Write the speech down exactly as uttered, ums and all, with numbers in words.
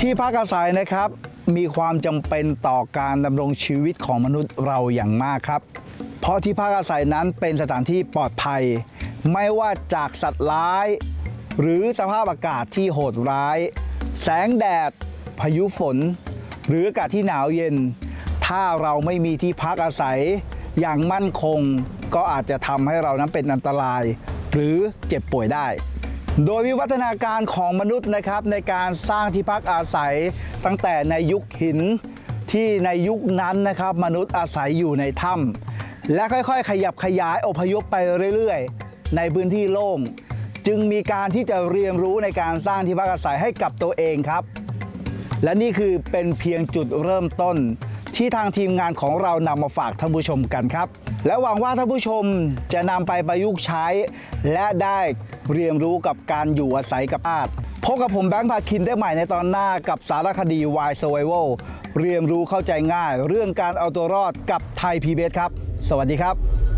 ที่พักอาศัยนะครับมีความจำเป็นต่อการดำรงชีวิตของมนุษย์เราอย่างมากครับเพราะที่พักอาศัยนั้นเป็นสถานที่ปลอดภัยไม่ว่าจากสัตว์ร้ายหรือสภาพอากาศที่โหดร้ายแสงแดดพายุฝนหรืออากาศที่หนาวเย็นถ้าเราไม่มีที่พักอาศัยอย่างมั่นคงก็อาจจะทำให้เรานั้นเป็นอันตรายหรือเจ็บป่วยได้โดยวิวัฒนาการของมนุษย์นะครับในการสร้างที่พักอาศัยตั้งแต่ในยุคหินที่ในยุคนั้นนะครับมนุษย์อาศัยอยู่ในถ้ำและค่อยๆขยับขยายอพยพไปเรื่อยๆในพื้นที่โล่งจึงมีการที่จะเรียนรู้ในการสร้างที่พักอาศัยให้กับตัวเองครับและนี่คือเป็นเพียงจุดเริ่มต้นที่ทางทีมงานของเรานำมาฝากท่านผู้ชมกันครับและหวังว่าท่านผู้ชมจะนำไปประยุกต์ใช้และได้เรียนรู้กับการอยู่อาศัยกับอาร์ตพบกับผมแบงค์ภาคินได้ใหม่ในตอนหน้ากับสารคดี Wild Survival เรียนรู้เข้าใจง่ายเรื่องการเอาตัวรอดกับไทย พี บี เอส ครับสวัสดีครับ